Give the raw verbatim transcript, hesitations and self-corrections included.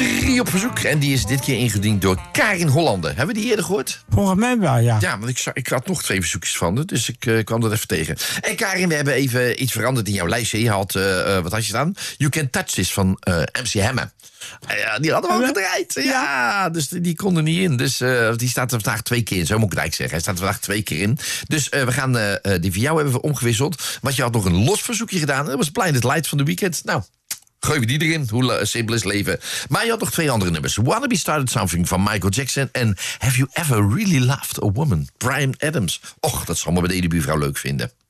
drie op verzoek. En die is dit keer ingediend door Karin Hollander. Hebben we die eerder gehoord? Volgens mij wel, ja. Ja, want ik, zag, ik had nog twee verzoekjes van haar, dus ik uh, kwam er even tegen. En Karin, we hebben even iets veranderd in jouw lijstje. Je had, uh, uh, wat had je dan? You Can Touch This van uh, M C Hammer. Uh, die hadden we ook gedraaid. Ja, ja, dus die, die kon er niet in. Dus uh, die staat er vandaag twee keer in. Zo moet ik het eigenlijk zeggen. Hij staat er vandaag twee keer in. Dus uh, we gaan uh, die voor jou hebben we omgewisseld. Want je had nog een los verzoekje gedaan. Dat was Blinded Lights van de Weeknd. Nou, gooi we die erin. Hoe uh, simpel is leven. Maar je had nog twee andere nummers. Wanna Be Started Something van Michael Jackson. En Have You Ever Really Loved a Woman? Bryan Adams. Och, dat zal me bij de buurvrouw leuk vinden.